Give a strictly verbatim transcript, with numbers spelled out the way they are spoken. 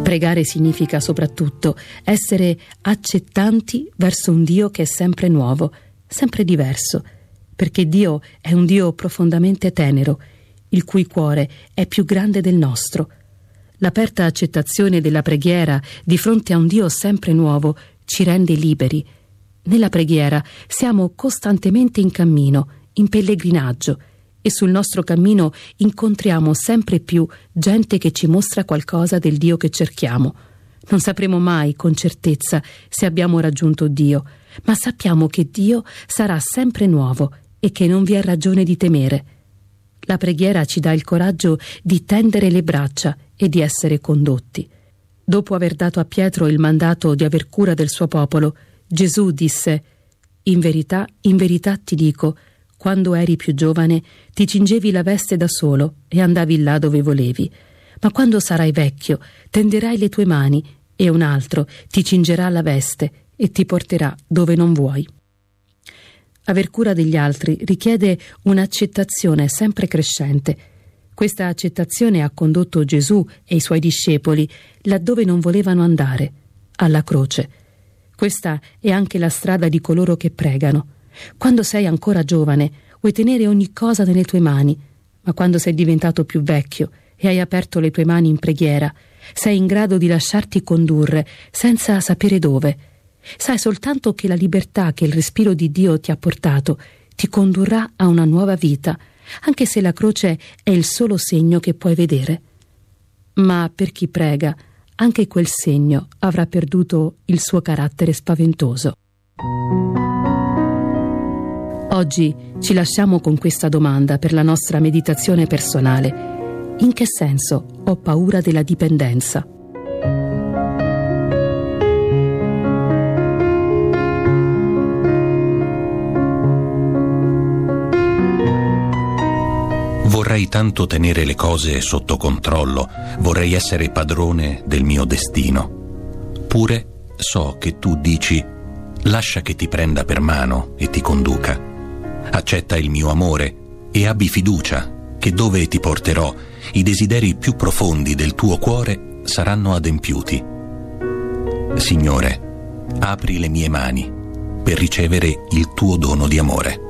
Pregare significa soprattutto essere accettanti verso un Dio che è sempre nuovo, sempre diverso, perché Dio è un Dio profondamente tenero, il cui cuore è più grande del nostro. L'aperta accettazione della preghiera di fronte a un Dio sempre nuovo ci rende liberi. Nella preghiera siamo costantemente in cammino, in pellegrinaggio, e sul nostro cammino incontriamo sempre più gente che ci mostra qualcosa del Dio che cerchiamo. Non sapremo mai con certezza se abbiamo raggiunto Dio, ma sappiamo che Dio sarà sempre nuovo e che non vi è ragione di temere. La preghiera ci dà il coraggio di tendere le braccia e di essere condotti. Dopo aver dato a Pietro il mandato di aver cura del suo popolo, Gesù disse: «In verità, in verità ti dico, quando eri più giovane ti cingevi la veste da solo e andavi là dove volevi, ma quando sarai vecchio tenderai le tue mani e un altro ti cingerà la veste e ti porterà dove non vuoi». Aver cura degli altri richiede un'accettazione sempre crescente. Questa accettazione ha condotto Gesù e i suoi discepoli laddove non volevano andare, alla croce. Questa è anche la strada di coloro che pregano. Quando sei ancora giovane vuoi tenere ogni cosa nelle tue mani, ma quando sei diventato più vecchio e hai aperto le tue mani in preghiera, sei in grado di lasciarti condurre senza sapere dove. Sai soltanto che la libertà che il respiro di Dio ti ha portato ti condurrà a una nuova vita, anche se la croce è il solo segno che puoi vedere. Ma per chi prega, anche quel segno avrà perduto il suo carattere spaventoso. Oggi ci lasciamo con questa domanda per la nostra meditazione personale. In che senso ho paura della dipendenza? Vorrei tanto tenere le cose sotto controllo, vorrei essere padrone del mio destino. Pure so che tu dici: lascia che ti prenda per mano e ti conduca. Accetta il mio amore e abbi fiducia che dove ti porterò i desideri più profondi del tuo cuore saranno adempiuti. Signore, apri le mie mani per ricevere il tuo dono di amore.